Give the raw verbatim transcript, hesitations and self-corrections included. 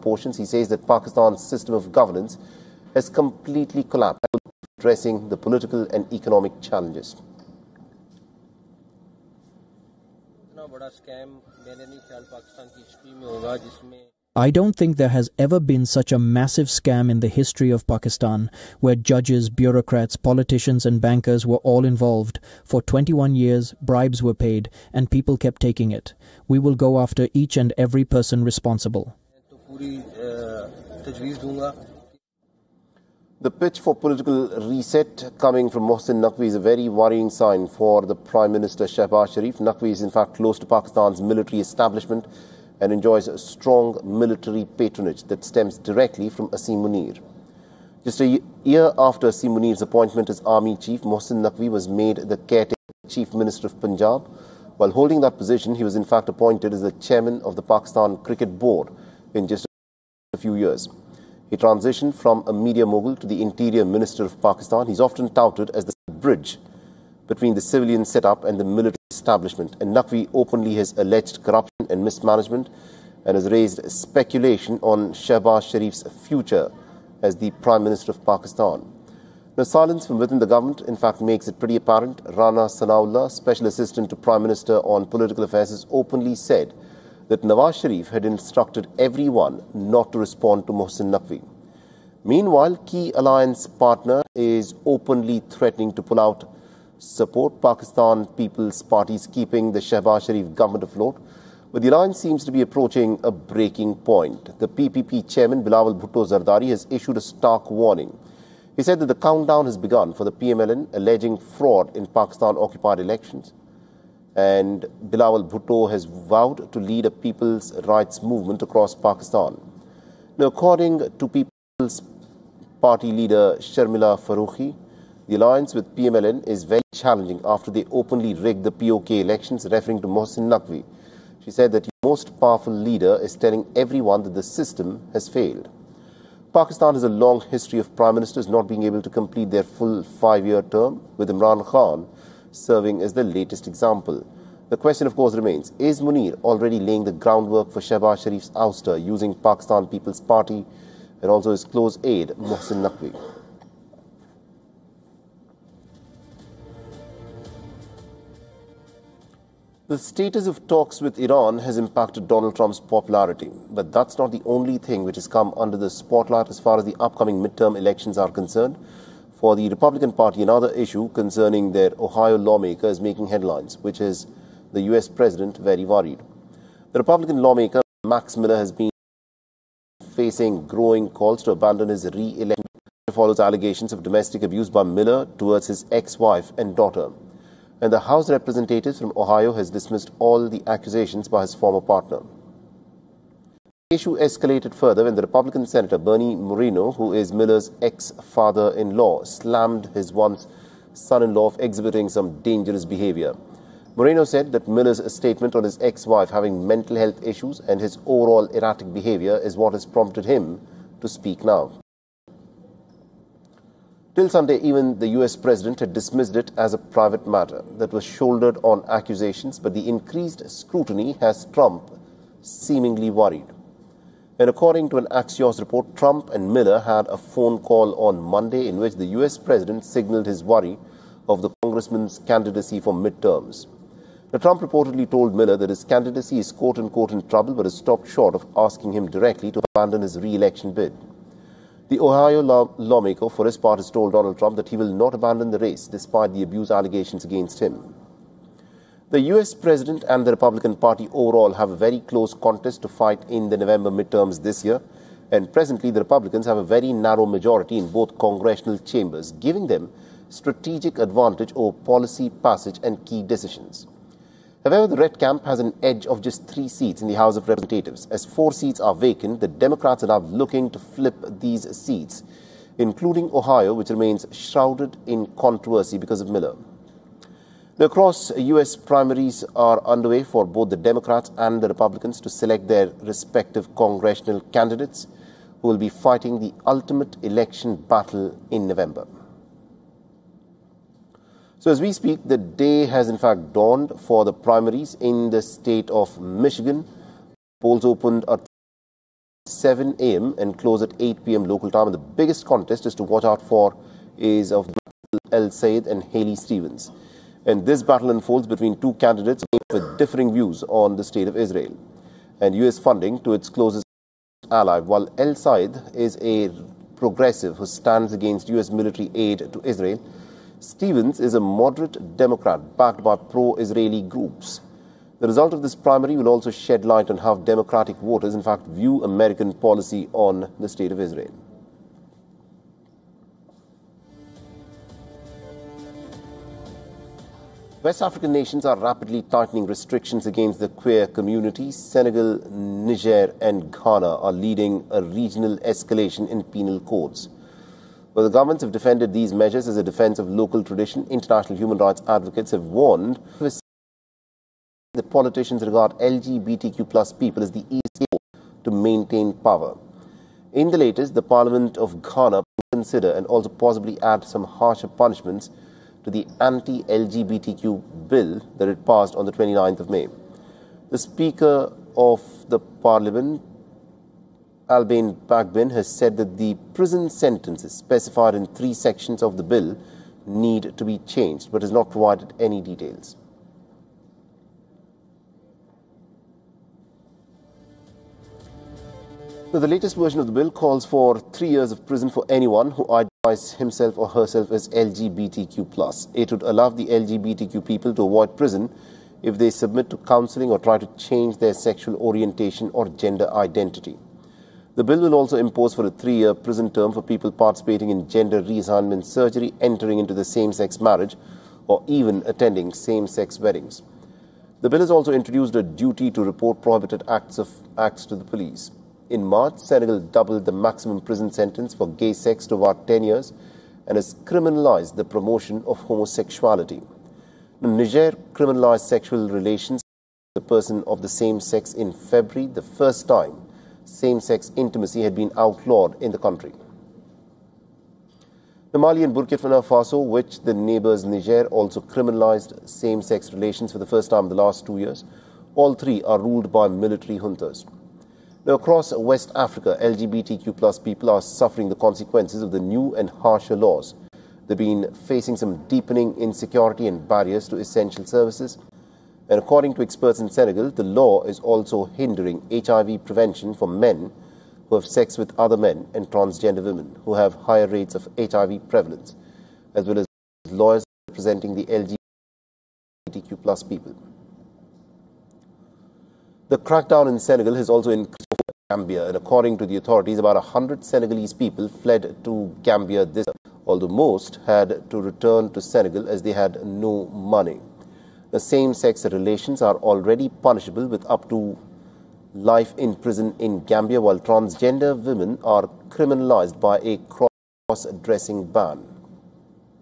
proportions. He says that Pakistan's system of governance has completely collapsed, addressing the political and economic challenges. I don't think there has ever been such a massive scam in the history of Pakistan, where judges, bureaucrats, politicians and bankers were all involved. For twenty-one years, bribes were paid and people kept taking it. We will go after each and every person responsible. The pitch for political reset coming from Mohsin Naqvi is a very worrying sign for the Prime Minister Shehbaz Sharif. Naqvi is in fact close to Pakistan's military establishment and enjoys a strong military patronage that stems directly from Asim Munir. Just a year after Asim Munir's appointment as Army Chief, Mohsin Naqvi was made the caretaker Chief Minister of Punjab. While holding that position, he was in fact appointed as the Chairman of the Pakistan Cricket Board in just a few years. He transitioned from a media mogul to the Interior Minister of Pakistan. He's often touted as the bridge between the civilian setup and the military establishment. And Naqvi openly has alleged corruption and mismanagement and has raised speculation on Shehbaz Sharif's future as the Prime Minister of Pakistan. Now, silence from within the government, in fact, makes it pretty apparent. Rana Sanaullah, Special Assistant to Prime Minister on Political Affairs, has openly said that Nawaz Sharif had instructed everyone not to respond to Mohsin Naqvi. Meanwhile, key alliance partner is openly threatening to pull out support. Pakistan People's Party is keeping the Shehbaz Sharif government afloat, but the alliance seems to be approaching a breaking point. The P P P chairman Bilawal Bhutto Zardari has issued a stark warning. He said that the countdown has begun for the P M L N alleging fraud in Pakistan-occupied elections. And Bilawal Bhutto has vowed to lead a people's rights movement across Pakistan. Now, according to People's Party leader Sharmila Farooqi, the alliance with P M L N is very challenging after they openly rigged the P O K elections, referring to Mohsin Naqvi. She said that the most powerful leader is telling everyone that the system has failed. Pakistan has a long history of prime ministers not being able to complete their full five-year term, with Imran Khan serving as the latest example. The question, of course, remains, is Munir already laying the groundwork for Shehbaz Sharif's ouster using Pakistan People's Party and also his close aide, Mohsin Naqvi? The status of talks with Iran has impacted Donald Trump's popularity, but that's not the only thing which has come under the spotlight as far as the upcoming midterm elections are concerned. For the Republican Party, another issue concerning their Ohio lawmaker is making headlines, which is the U S president very worried. The Republican lawmaker, Max Miller, has been facing growing calls to abandon his re-election. It follows allegations of domestic abuse by Miller towards his ex-wife and daughter. And the House Representatives from Ohio has dismissed all the accusations by his former partner. The issue escalated further when the Republican Senator Bernie Moreno, who is Miller's ex-father-in-law, slammed his once son-in-law of exhibiting some dangerous behavior. Moreno said that Miller's statement on his ex-wife having mental health issues and his overall erratic behavior is what has prompted him to speak now. Till Sunday, even the U S president had dismissed it as a private matter that was shouldered on accusations, but the increased scrutiny has Trump seemingly worried. And according to an Axios report, Trump and Miller had a phone call on Monday in which the U S president signaled his worry of the congressman's candidacy for midterms. Now, Trump reportedly told Miller that his candidacy is quote-unquote in trouble, but has stopped short of asking him directly to abandon his re-election bid. The Ohio law lawmaker, for his part, has told Donald Trump that he will not abandon the race despite the abuse allegations against him. The U S president and the Republican Party overall have a very close contest to fight in the November midterms this year, and presently the Republicans have a very narrow majority in both congressional chambers, giving them strategic advantage over policy passage and key decisions. However, the Red Camp has an edge of just three seats in the House of Representatives. As four seats are vacant, the Democrats are now looking to flip these seats, including Ohio, which remains shrouded in controversy because of Miller. Now, across U S primaries are underway for both the Democrats and the Republicans to select their respective congressional candidates who will be fighting the ultimate election battle in November. So as we speak, the day has in fact dawned for the primaries in the state of Michigan. Polls opened at seven a m and close at eight p m local time. And the biggest contest is to watch out for is of El Sayed and Haley Stevens. And this battle unfolds between two candidates with differing views on the state of Israel and U S funding to its closest ally. While El Sayed is a progressive who stands against U S military aid to Israel, Stevens is a moderate Democrat backed by pro-Israeli groups. The result of this primary will also shed light on how Democratic voters, in fact, view American policy on the state of Israel. West African nations are rapidly tightening restrictions against the queer community. Senegal, Niger and Ghana are leading a regional escalation in penal codes. While the governments have defended these measures as a defense of local tradition, international human rights advocates have warned that politicians regard L G B T Q plus people as the easiest way to maintain power. In the latest, the Parliament of Ghana will consider and also possibly add some harsher punishments to the anti-L G B T Q bill that it passed on the twenty-ninth of May. The Speaker of the Parliament, Alban Bagbin, has said that the prison sentences specified in three sections of the bill need to be changed, but has not provided any details. Now, the latest version of the bill calls for three years of prison for anyone who identifies himself or herself as L G B T Q plus. It would allow the L G B T Q people to avoid prison if they submit to counseling or try to change their sexual orientation or gender identity. The bill will also impose for a three-year prison term for people participating in gender reassignment surgery, entering into the same-sex marriage, or even attending same-sex weddings. The bill has also introduced a duty to report prohibited acts of acts to the police. In March, Senegal doubled the maximum prison sentence for gay sex to about ten years and has criminalized the promotion of homosexuality. Niger criminalized sexual relations with a person of the same sex in February, the first time same-sex intimacy had been outlawed in the country. Mali and Burkina Faso, which the neighbors Niger, also criminalized same-sex relations for the first time in the last two years. All three are ruled by military juntas. Now, across West Africa, L G B T Q plus people are suffering the consequences of the new and harsher laws. They've been facing some deepening insecurity and barriers to essential services. And according to experts in Senegal, the law is also hindering H I V prevention for men who have sex with other men and transgender women who have higher rates of H I V prevalence, as well as lawyers representing the L G B T Q plus people. The crackdown in Senegal has also increased in Gambia, and according to the authorities, about one hundred Senegalese people fled to Gambia this year, although most had to return to Senegal as they had no money. The same-sex relations are already punishable with up to life in prison in Gambia, while transgender women are criminalized by a cross-dressing ban.